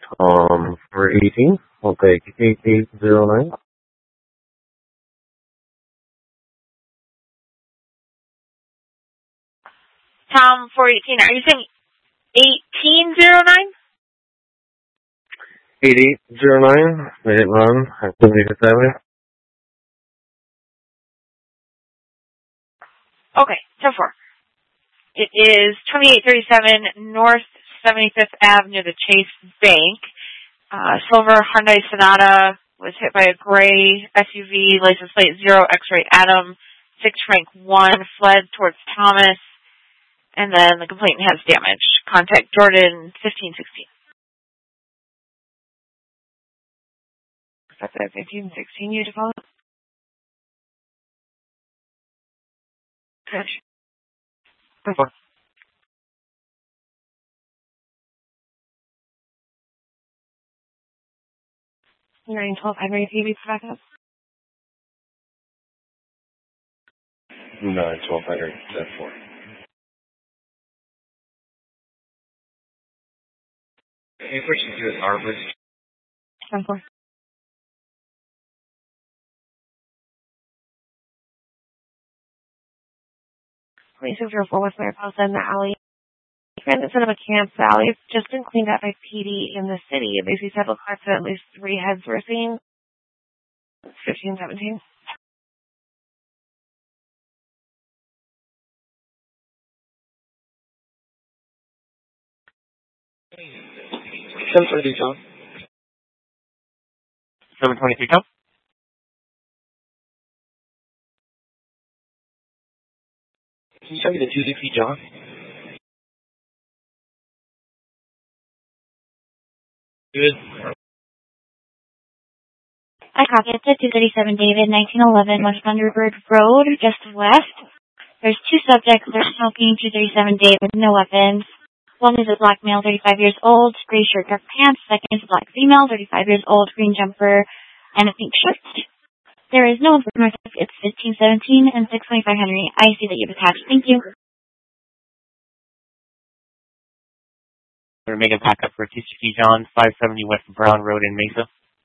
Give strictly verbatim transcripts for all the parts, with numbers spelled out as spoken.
Um, for eighteen, I'll take eight eight zero nine. Tom, four eighteen, are you saying eighteen zero nine? eight eight zero nine, made it run, activity disabled. Okay, ten four. It is twenty-eight thirty-seven North seventy-fifth Avenue, the Chase Bank. Uh, silver Hyundai Sonata was hit by a gray S U V, license plate zero X-ray Adam, six Frank one, fled towards Thomas, and then the complainant has damage. Contact Jordan fifteen sixteen. Effective fifteen sixteen, you default? Finish. Before. nine twelve, I'm ready to be back up. nine twelve, I heard ten four. Can you push into this R, please? ten four. twenty-six oh four West Mariposa in the alley. Transit Cinema Camp Valley. It's just been cleaned up by P D in the city. They see several cars and at least three heads were seen. fifteen seventeen. seven twenty-three, Tom. seven twenty-three, Tom. Can you tell me the two sixty, John? Good. I copy it to two thirty-seven David, nineteen eleven West Thunderbird Road, just west. There's two subjects. They're smoking, two thirty-seven David, no weapons. One is a black male, thirty-five years old, gray shirt, dark pants. Second is a black female, thirty-five years old, green jumper, and a pink shirt. There is no information. It's fifteen seventeen and six twenty-five Henry. I see that you've attached. Thank you. We're making pack up for two sixty John, five seventy West Brown Road in Mesa.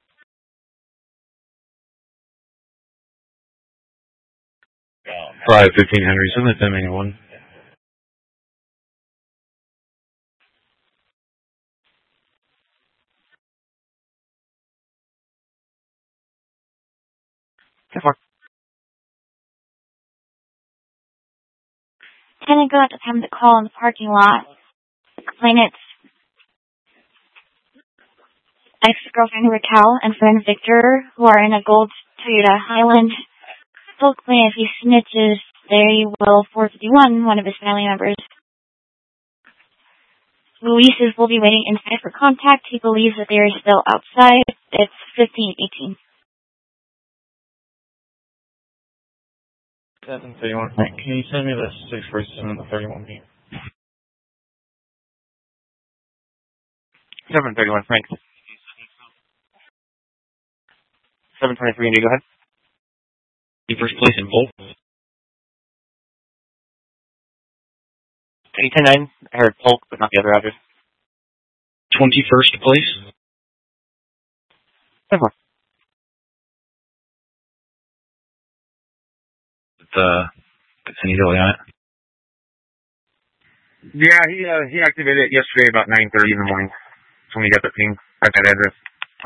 five fifteen Henry, send that to me, one. Tenant got to come to call in the parking lot. Complainant's ex-girlfriend Raquel and friend Victor, who are in a gold Toyota Highland, told complainant if he snitches, they will four fifty-one one of his family members. Luis will be waiting inside for contact. He believes that they are still outside. It's fifteen eighteen. seven thirty-one. Can you send me the six forty-seven and the thirty-one B? seven thirty-one Frank. seven twenty-three, Andy, go ahead. The first place in Bolt. eight ten nine, I heard Polk, but not the other address. twenty-first place. ten four. Uh, any delay on it? Yeah, he uh, he activated it yesterday about nine thirty in the morning. That's when we got the ping at that address.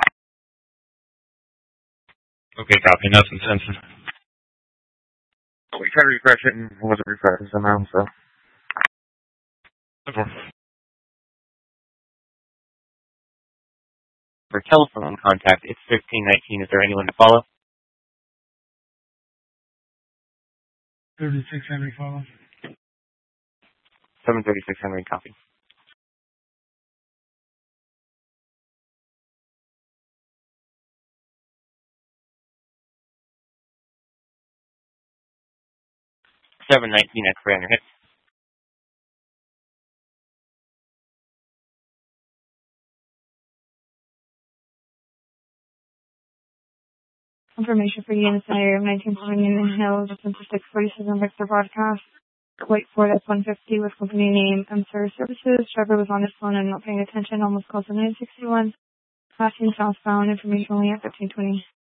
Okay, copy. Nothing since. We tried to refresh it and it wasn't refreshed somehow, so. For telephone contact, it's fifteen nineteen. Is there anyone to follow? thirty-six Henry follow. seven thirty-six Henry, copy. seven nineteen, X-ray on your hip. Information for Unit Center, nineteen Union Hill, distance to six forty-seven Victor broadcast. Wait for that's one fifty with company name M Service Services. Driver was on his phone and not paying attention, almost called to nine sixty-one. Passing southbound, information only at fifteen twenty.